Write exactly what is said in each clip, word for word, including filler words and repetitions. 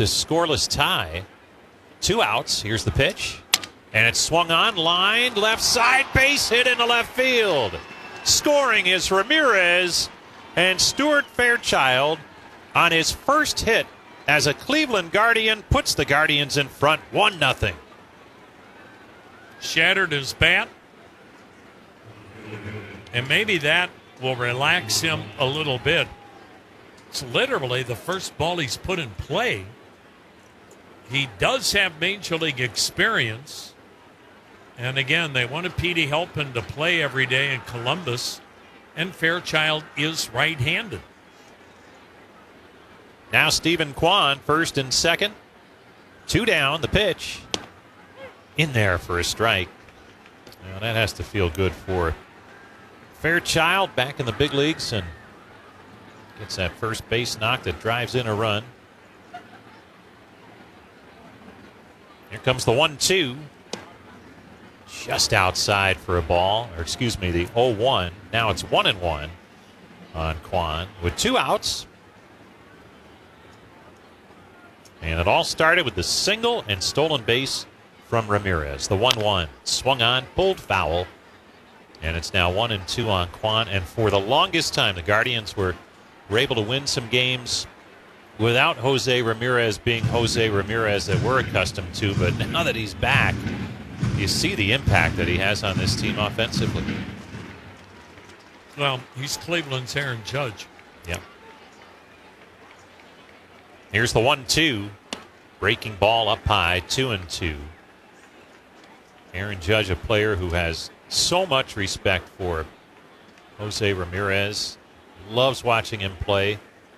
this scoreless tie. Two outs. Here's the pitch. And it's swung on, lined, left side, base hit into left field. Scoring is Ramirez, and Stuart Fairchild on his first hit as a Cleveland Guardian puts the Guardians in front one nothing. Shattered his bat, and maybe that will relax him a little bit. It's literally the first ball he's put in play. He does have Major League experience. And again, they wanted Petey Halpin to play every day in Columbus, and Fairchild is right-handed. Now Stephen Kwan, first and second. Two down, the pitch. In there for a strike. Now that has to feel good for Fairchild back in the big leagues and gets that first base knock that drives in a run. Here comes the one two. Just outside for a ball, or excuse me, the oh one. Now it's one and one on Kwan with two outs. And it all started with the single and stolen base from Ramirez. The one one swung on, pulled foul, and it's now one and two on Kwan. And for the longest time, the Guardians were, were able to win some games without Jose Ramirez being Jose Ramirez that we're accustomed to. But now that he's back, you see the impact that he has on this team offensively. Well, he's Cleveland's Aaron Judge. Yeah. Here's the one two. Breaking ball up high, two and two. Aaron Judge, a player who has so much respect for Jose Ramirez. Loves watching him play.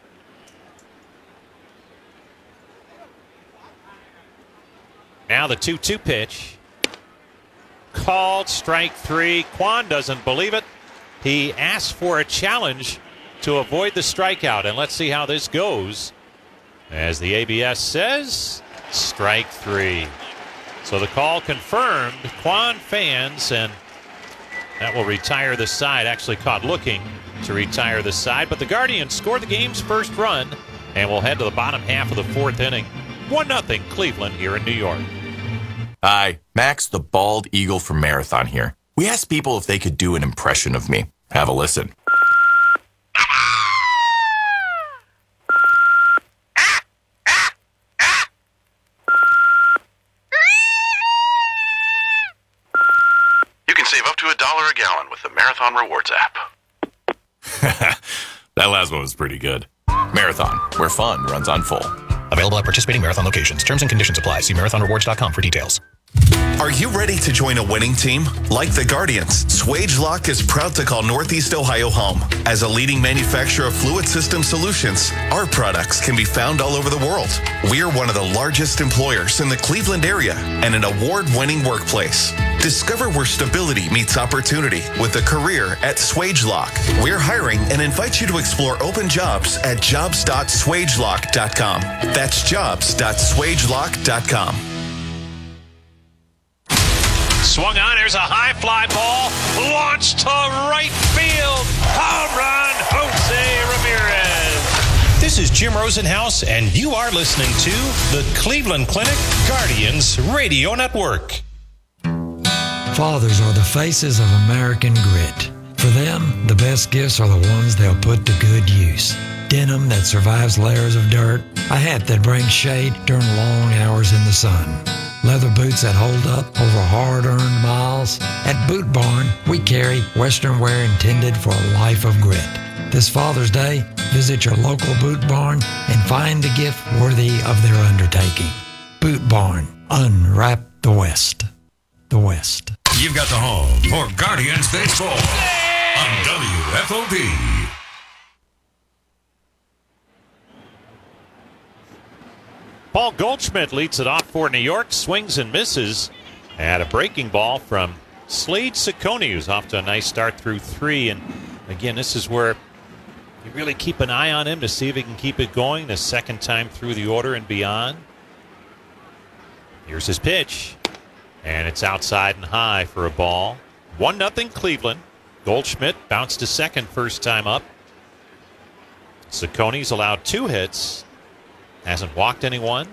Now the two two pitch. Called strike three. Kwan doesn't believe it. He asks for a challenge to avoid the strikeout. And let's see how this goes. As the A B S says, strike three. So the call confirmed. Kwan fans, and that will retire the side. Actually caught looking to retire the side. But the Guardians score the game's first run and will head to the bottom half of the fourth inning. one nothing Cleveland here in New York. Hi, Max the Bald Eagle from Marathon here. We asked people if they could do an impression of me. Have a listen. You can save up to a dollar a gallon with the Marathon Rewards app. That last one was pretty good. Marathon, where fun runs on full. Available at participating Marathon locations. Terms and conditions apply. See marathon rewards dot com for details. Are you ready to join a winning team? Like the Guardians, SwageLock is proud to call Northeast Ohio home. As a leading manufacturer of fluid system solutions, our products can be found all over the world. We are one of the largest employers in the Cleveland area and an award-winning workplace. Discover where stability meets opportunity with a career at SwageLock. We're hiring and invite you to explore open jobs at jobs dot swagelock dot com. That's jobs dot swagelock dot com. Swung on, there's a high fly ball, launched to right field, home run, Jose Ramirez. This is Jim Rosenhaus, and you are listening to the Cleveland Clinic Guardians Radio Network. Fathers are the faces of American grit. For them, the best gifts are the ones they'll put to good use. Denim that survives layers of dirt, a hat that brings shade during long hours in the sun. Leather boots that hold up over hard-earned miles. At Boot Barn, we carry Western wear intended for a life of grit. This Father's Day, visit your local Boot Barn and find a gift worthy of their undertaking. Boot Barn, unwrap the West. The West. You've got the home for Guardians Baseball on W F O P. Paul Goldschmidt leads it off for New York, swings and misses. And a breaking ball from Slade Ciccone, who's off to a nice start through three. And again, this is where you really keep an eye on him to see if he can keep it going the second time through the order and beyond. Here's his pitch. And it's outside and high for a ball. one nothing Cleveland. Goldschmidt bounced to second first time up. Ciccone's allowed two hits. Hasn't walked anyone,